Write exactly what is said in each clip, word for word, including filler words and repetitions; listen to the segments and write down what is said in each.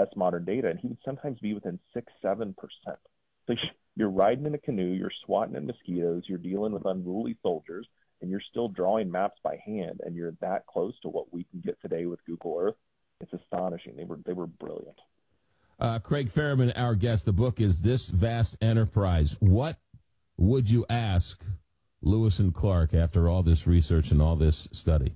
best modern data, and he would sometimes be within six, seven percent. So you're riding in a canoe, you're swatting at mosquitoes, you're dealing with unruly soldiers, and you're still drawing maps by hand, and you're that close to what we can get today with Google Earth. It's astonishing. They were they were brilliant. Uh, Craig Ferriman, our guest. The book is This Vast Enterprise. What would you ask Lewis and Clark after all this research and all this study?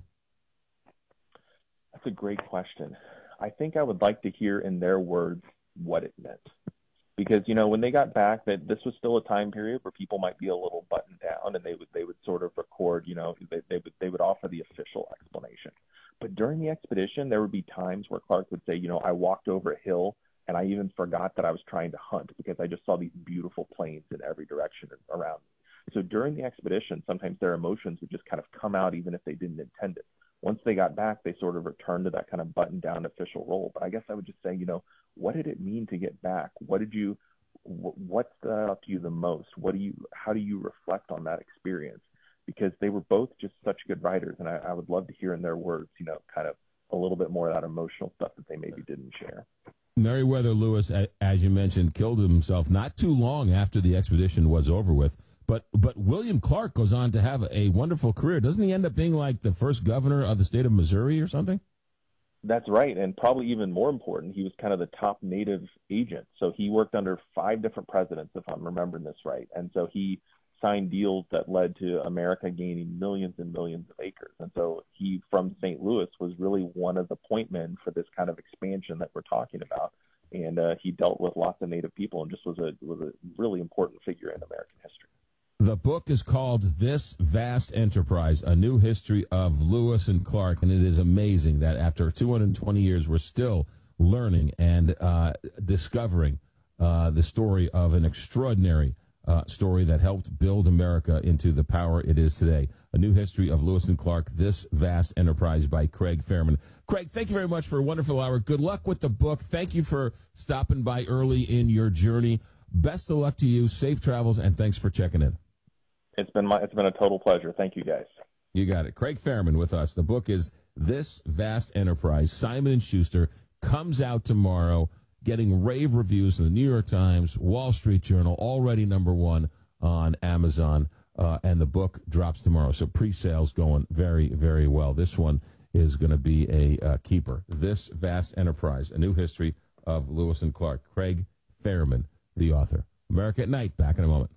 That's a great question. I think I would like to hear in their words what it meant. Because, you know, when they got back, that this was still a time period where people might be a little buttoned down, and they would they would sort of record, you know, they, they would they would offer the official explanation. But during the expedition, there would be times where Clark would say, you know, I walked over a hill and I even forgot that I was trying to hunt because I just saw these beautiful plains in every direction around me. So during the expedition, sometimes their emotions would just kind of come out even if they didn't intend it. Once they got back, they sort of returned to that kind of buttoned-down official role. But I guess I would just say, you know, what did it mean to get back? What did you, what stood out to you the most? What do you, how do you reflect on that experience? Because they were both just such good writers, and I, I would love to hear in their words, you know, kind of a little bit more of that emotional stuff that they maybe didn't share. Meriwether Lewis, as you mentioned, killed himself not too long after the expedition was over with. But but William Clark goes on to have a wonderful career. Doesn't he end up being like the first governor of the state of Missouri or something? That's right, and probably even more important, he was kind of the top Native agent. So he worked under five different presidents, if I'm remembering this right. And so he signed deals that led to America gaining millions and millions of acres. And so he, from Saint Louis, was really one of the point men for this kind of expansion that we're talking about. And uh, he dealt with lots of Native people and just was a was a really important figure in American history. The book is called This Vast Enterprise, A New History of Lewis and Clark, and it is amazing that after two hundred twenty years, we're still learning and uh, discovering uh, the story of an extraordinary uh, story that helped build America into the power it is today. A New History of Lewis and Clark, This Vast Enterprise by Craig Ferriman. Craig, thank you very much for a wonderful hour. Good luck with the book. Thank you for stopping by early in your journey. Best of luck to you. Safe travels, and thanks for checking in. It's been my, it's been a total pleasure. Thank you, guys. You got it. Craig Ferriman with us. The book is This Vast Enterprise. Simon and Schuster comes out tomorrow, getting rave reviews in the New York Times, Wall Street Journal, already number one on Amazon, uh, and the book drops tomorrow. So pre-sales going very, very well. This one is going to be a uh, keeper. This Vast Enterprise, A New History of Lewis and Clark. Craig Ferriman, the author. America at Night, back in a moment.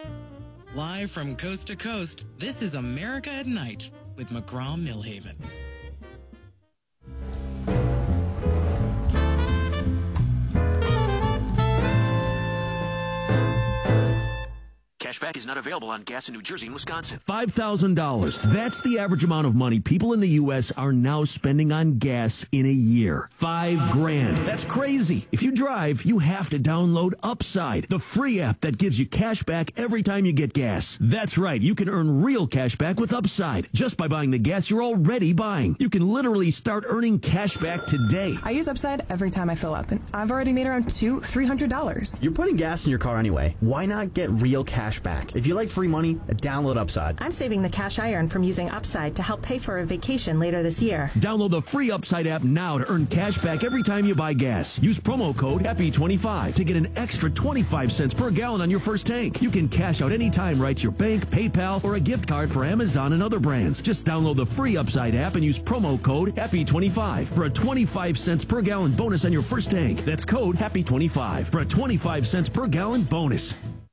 Live from coast to coast, this is America at Night with McGraw-Millhaven. Cashback is not available on gas in New Jersey and Wisconsin. five thousand dollars. That's the average amount of money people in the U S are now spending on gas in a year. Five grand. That's crazy. If you drive, you have to download Upside, the free app that gives you cash back every time you get gas. That's right. You can earn real cash back with Upside just by buying the gas you're already buying. You can literally start earning cash back today. I use Upside every time I fill up, and I've already made around two, three hundred dollars. You're putting gas in your car anyway. Why not get real cash back? If you like free money, download Upside. I'm saving the cash I earn from using Upside to help pay for a vacation later this year. Download the free Upside app now to earn cash back every time you buy gas. Use promo code happy twenty-five to get an extra twenty-five cents per gallon on your first tank. You can cash out anytime right to your bank, PayPal, or a gift card for Amazon and other brands. Just download the free Upside app and use promo code happy twenty-five for a twenty-five cents per gallon bonus on your first tank. That's code happy twenty-five for a twenty-five cents per gallon bonus.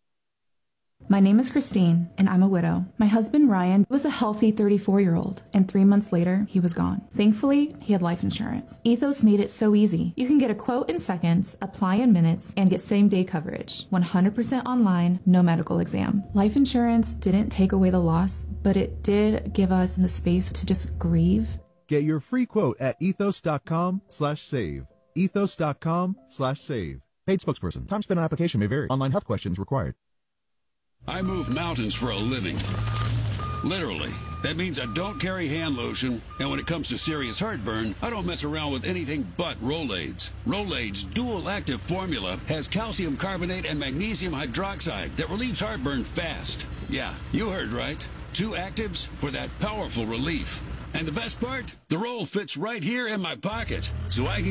My name is Christine, and I'm a widow. My husband, Ryan, was a healthy thirty-four-year-old, and three months later, he was gone. Thankfully, he had life insurance. Ethos made it so easy. You can get a quote in seconds, apply in minutes, and get same-day coverage. one hundred percent online, no medical exam. Life insurance didn't take away the loss, but it did give us the space to just grieve. Get your free quote at ethos.com slash save. Ethos.com slash save. Paid spokesperson. Time spent on application may vary. Online health questions required. I move mountains for a living. Literally. That means I don't carry hand lotion, and when it comes to serious heartburn, I don't mess around with anything but Rolaids. Rolaids' dual-active formula has calcium carbonate and magnesium hydroxide that relieves heartburn fast. Yeah, you heard right. Two actives for that powerful relief. And the best part? The roll fits right here in my pocket, so I can